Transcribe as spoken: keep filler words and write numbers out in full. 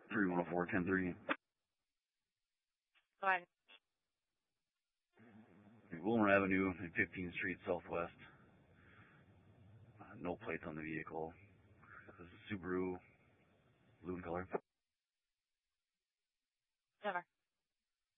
three one oh four, ten thirty. Go ahead. Wilmer Avenue and fifteenth Street Southwest. Uh, no plates on the vehicle. This is a Subaru